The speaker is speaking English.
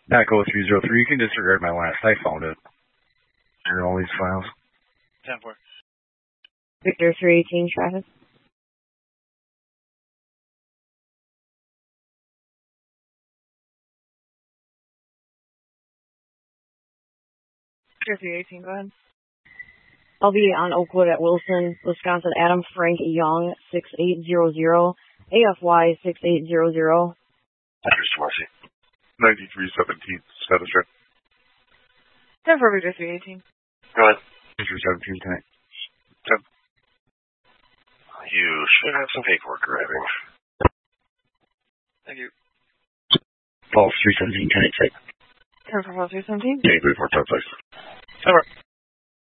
Echo 303, you can disregard my last. I found it. There are all these files. 10-4. Victor 318 traffic. Victor 318, go ahead. I'll be on Oakwood at Wilson, Wisconsin. Adam Frank Young, 6800, AFY 6800. Address to Marcy. 9317, status check. 10-4, Victor 318. Go ahead. 9317, tonight. 10. You should have some paperwork arriving. Thank you. False 317, tonight. 10-4, False 317. Can you report 10, please? 10-4.